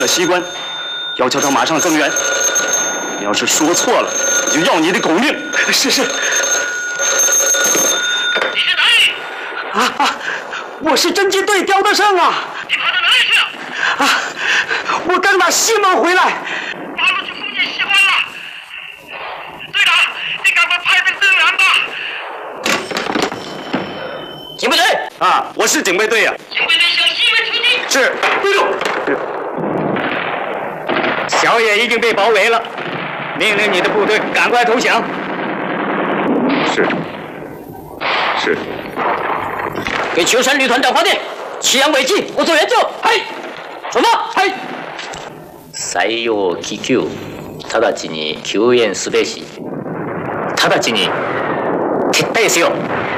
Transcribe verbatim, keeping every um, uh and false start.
的西关，要求他马上增援。你要是说错了，我就要你的狗命！是是。 你是哪里？ 啊啊！我是侦缉队刁德胜啊！ 你跑到哪里去了？ 啊！我刚打西门回来。 八路去攻击西关了。队长，你赶快派兵增援吧！ 警备队啊，我是警备队呀、啊。 警备队向西门出击。 是。队长。 小野已经被包围了，命令你的部队赶快投降。 是。是。 给秋山旅团打发电，祁阳尾记，我做援助。はい。什么？はい。採用気球、直ちに救援すべし。直ちに撤退せよ。